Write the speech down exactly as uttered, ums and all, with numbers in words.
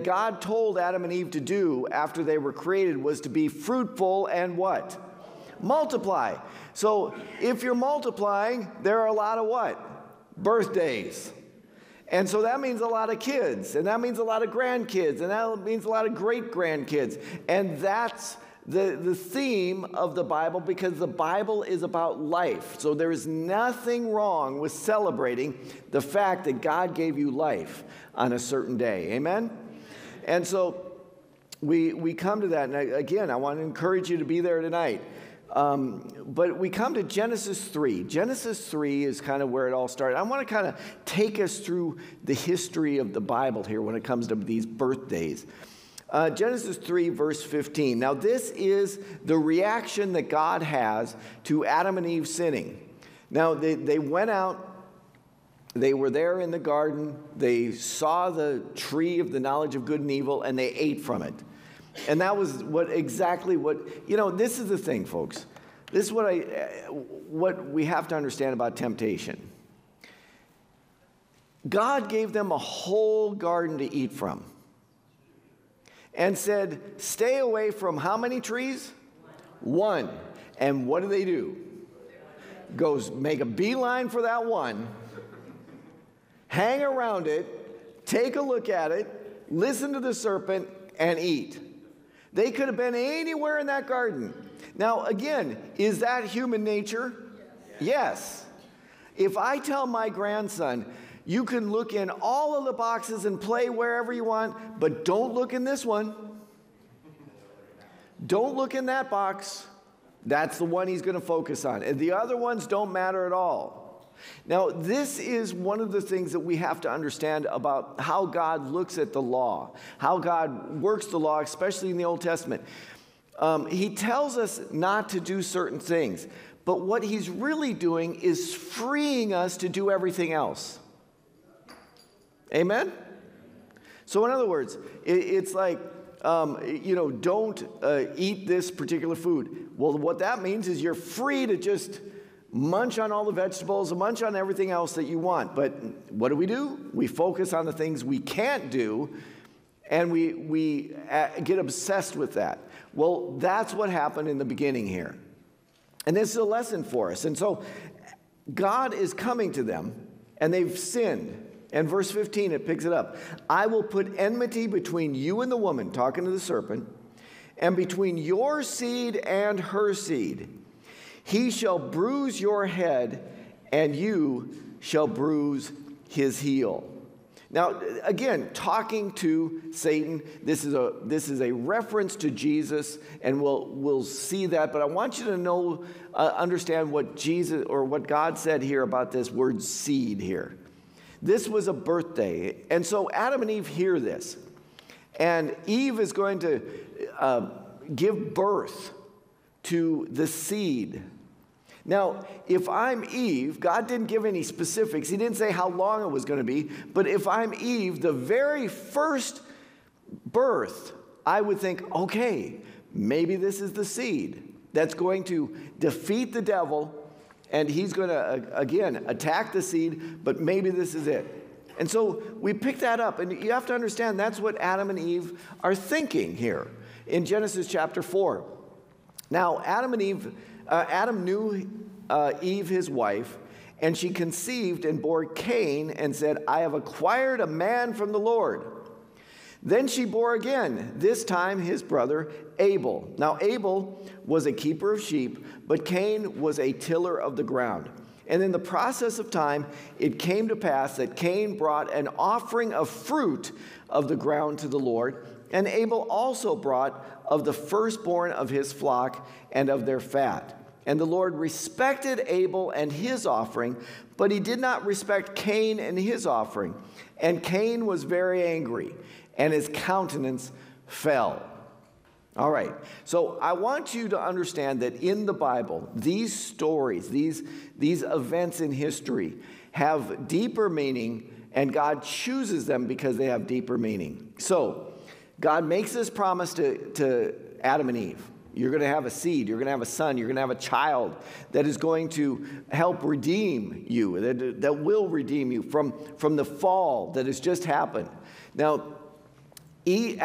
God told Adam and Eve to do after they were created was to be fruitful and what? Multiply. So if you're multiplying, there are a lot of what? Birthdays. And so that means a lot of kids, and that means a lot of grandkids, and that means a lot of great-grandkids. And that's the, the theme of the Bible, because the Bible is about life. So there is nothing wrong with celebrating the fact that God gave you life on a certain day. Amen? And so we, we come to that. And I, again, I want to encourage you to be there tonight. Um, but we come to Genesis three. Genesis three is kind of where it all started. I want to kind of take us through the history of the Bible here when it comes to these birthdays. Uh, Genesis three, verse fifteen. Now, this is the reaction that God has to Adam and Eve sinning. Now, they, they went out. They were there in the garden. They saw the tree of the knowledge of good and evil, and they ate from it. And that was what exactly what, you know, this is the thing, folks. This is what I, what we have to understand about temptation. God gave them a whole garden to eat from and said, stay away from how many trees? One. And what do they do? Goes make a beeline for that one, hang around it, take a look at it, listen to the serpent, and eat. They could have been anywhere in that garden. Now, again, is that human nature? Yes. If I tell my grandson, you can look in all of the boxes and play wherever you want, but don't look in this one. Don't look in that box. That's the one he's going to focus on. And the other ones don't matter at all. Now, this is one of the things that we have to understand about how God looks at the law, how God works the law, especially in the Old Testament. Um, he tells us not to do certain things, but what he's really doing is freeing us to do everything else. Amen? So in other words, it, it's like, um, you know, don't uh, eat this particular food. Well, what that means is you're free to just munch on all the vegetables, munch on everything else that you want. But what do we do? We focus on the things we can't do, and we, we get obsessed with that. Well, that's what happened in the beginning here. And this is a lesson for us. And so God is coming to them, and they've sinned. And verse fifteen, it picks it up. I will put enmity between you and the woman, talking to the serpent, and between your seed and her seed. He shall bruise your head, and you shall bruise his heel. Now, again, talking to Satan, this is a, this is a reference to Jesus, and we'll, we'll see that. But I want you to know, uh, understand what Jesus or what God said here about this word seed here. This was a birthday. And so Adam and Eve hear this. And Eve is going to uh, give birth to the seed. Now, if I'm Eve, God didn't give any specifics. He didn't say how long it was going to be. But if I'm Eve, the very first birth, I would think, okay, maybe this is the seed that's going to defeat the devil, and he's going to, again, attack the seed, but maybe this is it. And so we pick that up, and you have to understand that's what Adam and Eve are thinking here in Genesis chapter four. Now, Adam and Eve... Uh, Adam knew uh, Eve, his wife, and she conceived and bore Cain and said, I have acquired a man from the Lord. Then she bore again, this time his brother Abel. Now Abel was a keeper of sheep, but Cain was a tiller of the ground. And in the process of time, it came to pass that Cain brought an offering of fruit of the ground to the Lord, and Abel also brought of the firstborn of his flock and of their fat. And the Lord respected Abel and his offering, but he did not respect Cain and his offering. And Cain was very angry, and his countenance fell. All right, so I want you to understand that in the Bible, these stories, these, these events in history have deeper meaning, and God chooses them because they have deeper meaning. So God makes this promise to, to Adam and Eve. You're going to have a seed. You're going to have a son. You're going to have a child that is going to help redeem you, that, that will redeem you from, from the fall that has just happened. Now, eat